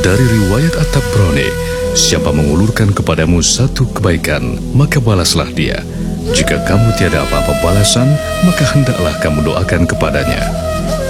Dari riwayat At-Tabrani, siapa mengulurkan kepadamu satu kebaikan, maka balaslah dia. Jika kamu tiada apa-apa balasan, maka hendaklah kamu doakan kepadanya.